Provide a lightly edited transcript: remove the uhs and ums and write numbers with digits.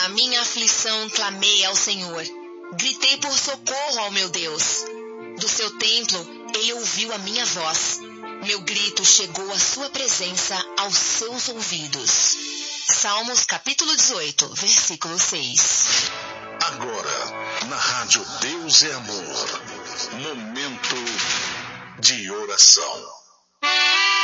Na minha aflição clamei ao Senhor. Gritei por socorro ao meu Deus. Do seu templo, ele ouviu a minha voz. Meu grito chegou à sua presença, aos seus ouvidos. Salmos capítulo 18, versículo 6. Agora, na rádio Deus é Amor, momento de oração.